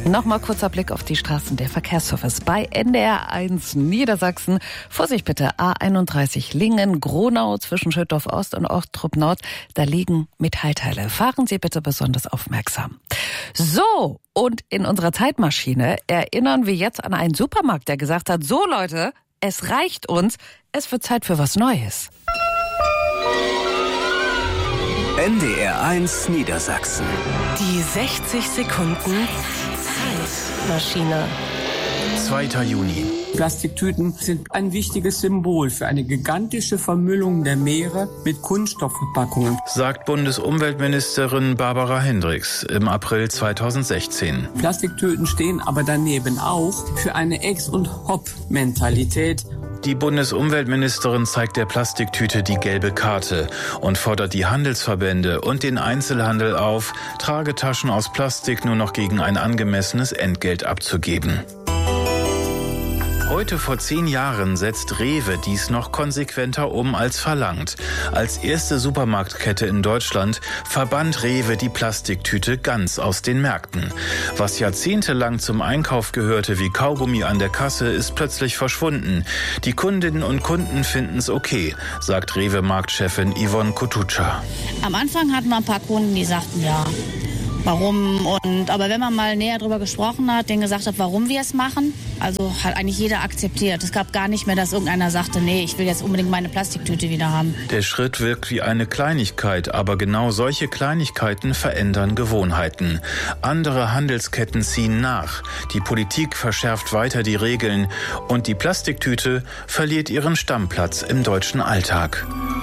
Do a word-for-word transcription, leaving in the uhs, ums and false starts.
Nochmal kurzer Blick auf die Straßen der Verkehrsservice bei N D R eins Niedersachsen. Vorsicht bitte, A einunddreißig Lingen, Gronau zwischen Schüttorf Ost und Ochtrup Nord. Da liegen Metallteile. Fahren Sie bitte besonders aufmerksam. So, und in unserer Zeitmaschine erinnern wir jetzt an einen Supermarkt, der gesagt hat, so Leute, es reicht uns, es wird Zeit für was Neues. N D R eins Niedersachsen. Die sechzig Sekunden Zeitmaschine. zweiter Juni. Plastiktüten sind ein wichtiges Symbol für eine gigantische Vermüllung der Meere mit Kunststoffverpackungen, Sagt Bundesumweltministerin Barbara Hendricks im April zweitausendsechzehn. Plastiktüten stehen aber daneben auch für eine Ex- und Hop-Mentalität. Die Bundesumweltministerin zeigt der Plastiktüte die gelbe Karte und fordert die Handelsverbände und den Einzelhandel auf, Tragetaschen aus Plastik nur noch gegen ein angemessenes Entgelt abzugeben. Heute vor zehn Jahren setzt Rewe dies noch konsequenter um als verlangt. Als erste Supermarktkette in Deutschland verbannt Rewe die Plastiktüte ganz aus den Märkten. Was jahrzehntelang zum Einkauf gehörte wie Kaugummi an der Kasse, ist plötzlich verschwunden. Die Kundinnen und Kunden finden es okay, sagt Rewe-Marktchefin Yvonne Kutuca. Am Anfang hatten wir ein paar Kunden, die sagten, ja, warum? Und aber wenn man mal näher drüber gesprochen hat, denen gesagt hat, warum wir es machen, also hat eigentlich jeder akzeptiert. Es gab gar nicht mehr, dass irgendeiner sagte, nee, ich will jetzt unbedingt meine Plastiktüte wieder haben. Der Schritt wirkt wie eine Kleinigkeit, aber genau solche Kleinigkeiten verändern Gewohnheiten. Andere Handelsketten ziehen nach. Die Politik verschärft weiter die Regeln und die Plastiktüte verliert ihren Stammplatz im deutschen Alltag.